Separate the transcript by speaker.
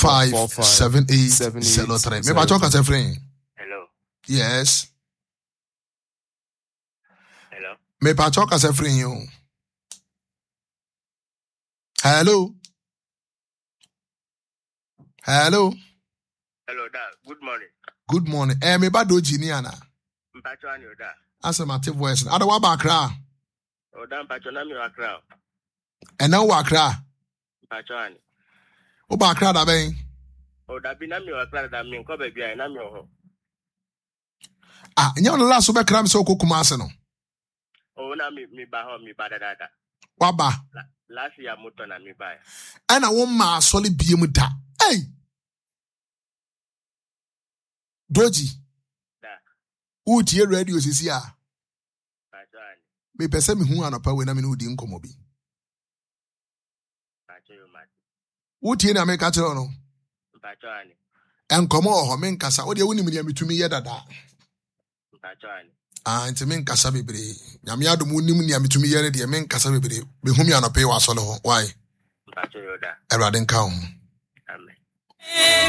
Speaker 1: 091-4578-03. Maybe I talk as a friend.
Speaker 2: Hello.
Speaker 1: Yes.
Speaker 2: Hello.
Speaker 1: Maybe I talk as a friend. You. Hello. Hello.
Speaker 2: Hello, Dad. Good morning.
Speaker 1: Good morning. Me ba do Giniana.
Speaker 2: Mpacho ani oda.
Speaker 1: Answer my voice. Ada wa ba Accra.
Speaker 2: Oda mpacho na mi wa Accra.
Speaker 1: And now wa Accra.
Speaker 2: Mpacho ani.
Speaker 1: O ba Accra da ben.
Speaker 2: Oda bi na mi wa Accra da mi nko be bia na mi ho.
Speaker 1: Nya no last so be kra me so kokuma ase no.
Speaker 2: O na mi ba ho mi ba da.
Speaker 1: Wa ba.
Speaker 2: Last year moto na mi ba.
Speaker 1: Ana wo ma asole biem da. Hey. Doji.
Speaker 2: Da.
Speaker 1: Utie radio sisi a.
Speaker 2: Mpacho ani.
Speaker 1: Me pese me hu anopa we na me no di nkomo bi.
Speaker 2: Mpacho yo mati.
Speaker 1: Utie na me ka kire no.
Speaker 2: Mpacho ani.
Speaker 1: Enkomo oho me nkasa. O de woni me mitumi ye dada.
Speaker 2: Mpacho ani.
Speaker 1: Nti me nkasa bebre. Nyame adom wonim ne mitumi ye ne de me nkasa bebre. Me hu me anopa we asole ho. Why?
Speaker 2: Mpacho yo da.
Speaker 1: Erade nka ho.
Speaker 2: Amen.